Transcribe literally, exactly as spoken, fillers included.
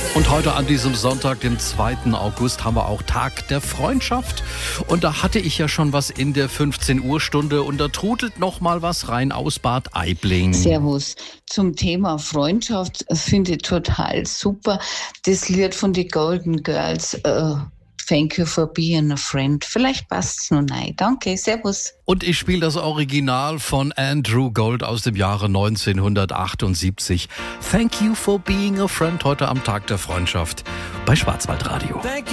Und heute an diesem Sonntag, dem zweiten August, haben wir auch Tag der Freundschaft. Und da hatte ich ja schon was in der fünfzehn Uhr Stunde und da trudelt noch mal was rein aus Bad Aibling. Servus. Zum Thema Freundschaft finde ich total super. Das Lied von den Golden Girls, äh, Thank you for being a friend. Vielleicht passt's noch rein. Danke, servus. Und ich spiele das Original von Andrew Gold aus dem Jahre neunzehnhundertachtundsiebzig. Thank you for being a friend, heute am Tag der Freundschaft bei Schwarzwaldradio.